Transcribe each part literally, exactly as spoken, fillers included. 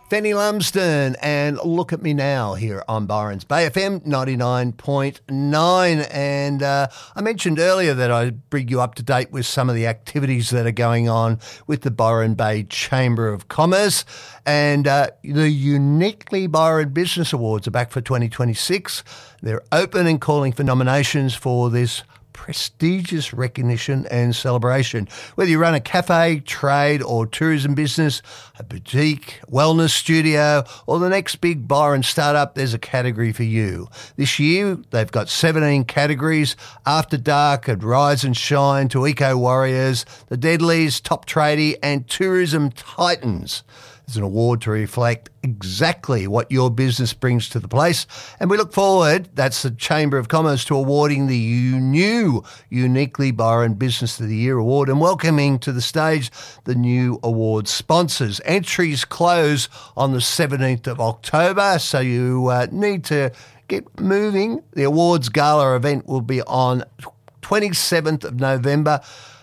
Fanny Lumsden and Look at Me Now here on Byron's Bay F M ninety-nine point nine. And uh, I mentioned earlier that I bring you up to date with some of the activities that are going on with the Byron Bay Chamber of Commerce. And uh, the Uniquely Byron Business Awards are back for twenty twenty-six. They're open and calling for nominations for this prestigious recognition and celebration. Whether you run a cafe, trade or tourism business, a boutique, wellness studio or the next big Byron startup, there's a category for you. This year they've got seventeen categories: After Dark and Rise and Shine to Eco Warriors, the Deadlies, Top Tradie and Tourism Titans. It's an award to reflect exactly what your business brings to the place. And we look forward, that's the Chamber of Commerce, to awarding the new Uniquely Byron Business of the Year award and welcoming to the stage the new award sponsors. Entries close on the seventeenth of October, so you uh, need to get moving. The awards gala event will be on twenty-seventh of November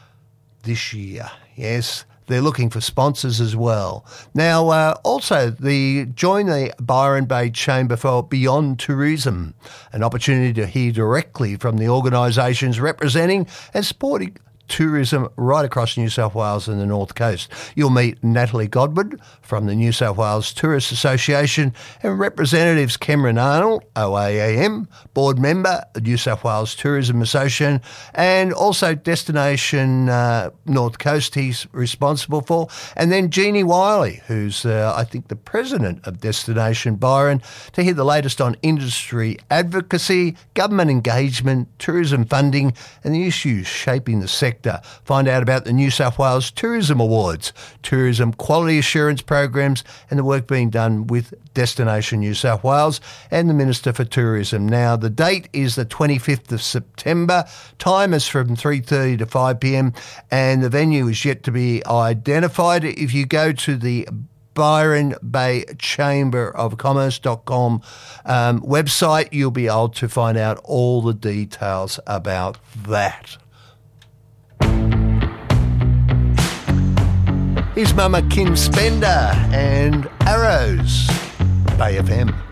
this year. Yes. They're looking for sponsors as well. Now, uh, also, the join the Byron Bay Chamber for Beyond Tourism, an opportunity to hear directly from the organisations representing and supporting tourism right across New South Wales and the North Coast. You'll meet Natalie Godwin from the New South Wales Tourist Association and representatives Cameron Arnold, O A A M, board member, New South Wales Tourism Association, and also Destination uh, North Coast he's responsible for, and then Jeannie Wiley, who's uh, I think the president of Destination Byron, to hear the latest on industry advocacy, government engagement, tourism funding and the issues shaping the sector. Find out about the New South Wales Tourism Awards, tourism quality assurance programs and the work being done with Destination New South Wales and the Minister for Tourism. Now, the date is the twenty-fifth of September. Time is from three thirty to five p.m. and the venue is yet to be identified. If you go to the Byron Bay Chamber of Commerce dot com um, website, you'll be able to find out all the details about that. Here's Mama Kim Spender and Arrows, Bay F M.